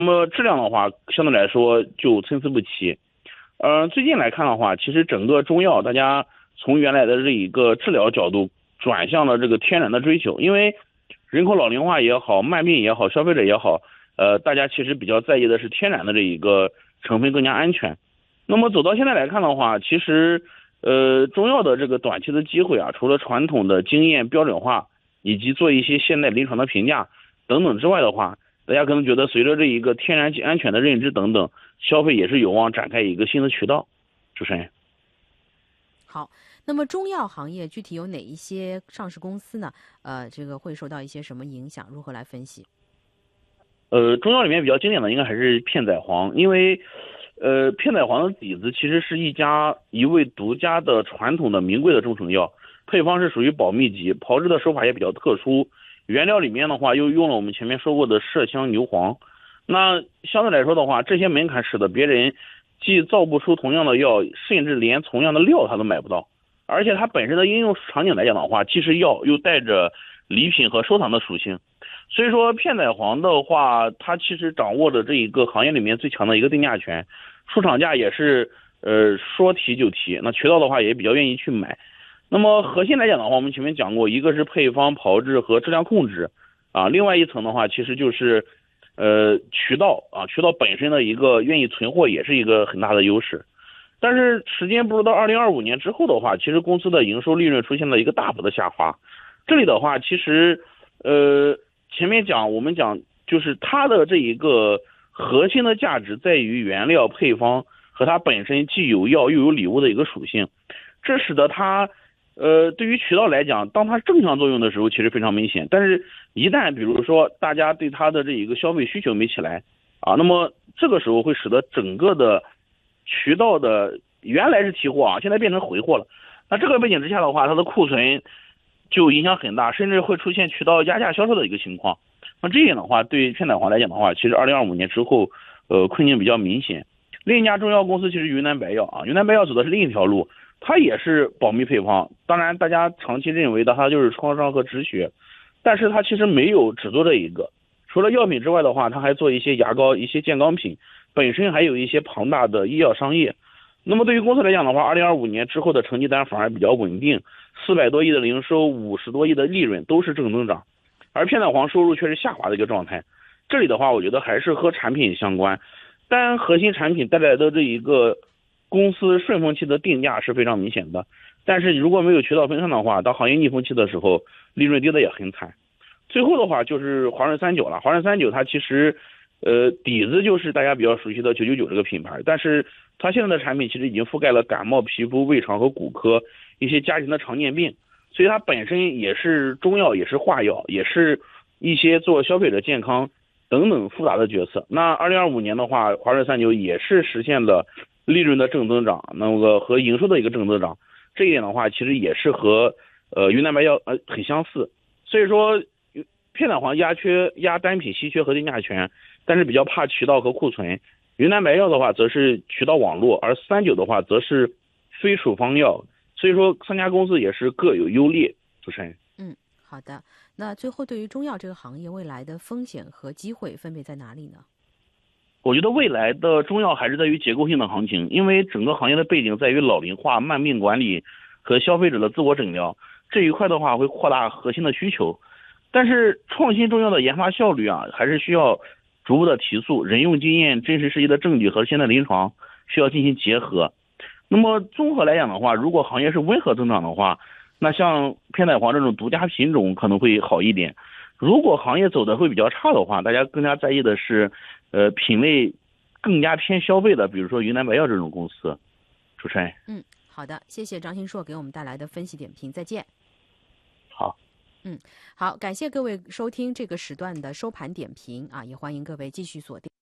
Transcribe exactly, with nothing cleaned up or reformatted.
那么质量的话，相对来说就参差不齐。呃，最近来看的话，其实整个中药大家从原来的这一个治疗角度转向了这个天然的追求，因为人口老龄化也好，慢病也好，消费者也好，呃，大家其实比较在意的是天然的这一个成分更加安全。那么走到现在来看的话，其实呃中药的这个短期的机会啊，除了传统的经验标准化以及做一些现代临床的评价等等之外的话，大家可能觉得随着这一个天然安全的认知等等，消费也是有望展开一个新的渠道。主持人。 好，那么中药行业具体有哪一些上市公司呢？呃，这个会受到一些什么影响？如何来分析？ 呃，中药里面比较经典的应该还是片仔癀，因为呃片仔癀的底子其实是一家一味独家的传统的名贵的中成药，配方是属于保密级，炮制的手法也比较特殊，原料里面的话又用了我们前面说过的麝香牛黄。那相对来说的话，这些门槛使得别人既造不出同样的药，甚至连同样的料他都买不到。而且它本身的应用场景来讲的话，既是药又带着礼品和收藏的属性。所以说片仔癀的话，它其实掌握着这一个行业里面最强的一个定价权，出厂价也是呃说提就提，那渠道的话也比较愿意去买。那么核心来讲的话，我们前面讲过，一个是配方炮制和质量控制啊，另外一层的话其实就是呃渠道啊，渠道本身的一个愿意存货也是一个很大的优势。但是时间步入到二零二五年之后的话，其实公司的营收利润出现了一个大幅的下滑。这里的话，其实呃前面讲我们讲就是它的这一个核心的价值在于原料配方和它本身既有药又有礼物的一个属性，这使得它呃对于渠道来讲，当它正向作用的时候其实非常明显，但是一旦比如说大家对它的这一个消费需求没起来啊，那么这个时候会使得整个的渠道的原来是提货啊，现在变成回货了。那这个背景之下的话，它的库存就影响很大，甚至会出现渠道压价销售的一个情况。那这一点的话，对片仔癀来讲的话，其实二零二五年之后，呃，困境比较明显。另一家中药公司其实云南白药啊，云南白药走的是另一条路，它也是保密配方。当然，大家长期认为的它就是创伤和止血，但是它其实没有只做这一个。除了药品之外的话，它还做一些牙膏、一些健康品，本身还有一些庞大的医药商业。那么对于公司来讲的话，二零二五年之后的成绩单反而比较稳定，四百多亿的零收，五十多亿的利润都是正增长，而片仔癀收入却是下滑的一个状态。这里的话，我觉得还是和产品相关，但核心产品带来的这一个公司顺风期的定价是非常明显的。但是如果没有渠道分散的话，到行业逆风期的时候，利润跌得也很惨。最后的话就是华润三九了，华润三九它其实呃底子就是大家比较熟悉的九九九这个品牌，但是它现在的产品其实已经覆盖了感冒、皮肤、胃肠和骨科一些家庭的常见病，所以它本身也是中药，也是化药，也是一些做消费者健康等等复杂的角色。那二零二五年的话，华润三九也是实现了利润的正增长，那个和营收的一个正增长，这一点的话其实也是和呃云南白药呃很相似。所以说片仔癀压缺压单品稀缺和定价权，但是比较怕渠道和库存。云南白药的话则是渠道网络，而三九的话则是非处方药，所以说三家公司也是各有优劣。主持人。 嗯，好的。那最后对于中药这个行业未来的风险和机会分别在哪里呢？ 我觉得未来的中药还是在于结构性的行情，因为整个行业的背景在于老龄化、慢病管理和消费者的自我诊疗这一块的话，会扩大核心的需求。但是创新中药的研发效率啊，还是需要逐步的提速，人用经验、真实实际的证据和现在临床需要进行结合。那么综合来讲的话，如果行业是温和增长的话，那像片仔癀这种独家品种可能会好一点。如果行业走的会比较差的话，大家更加在意的是呃品类更加偏消费的，比如说云南白药这种公司。主持人。 嗯，好的，谢谢张新硕给我们带来的分析点评，再见。 好。 嗯，好，感谢各位收听这个时段的收盘点评啊，也欢迎各位继续锁定。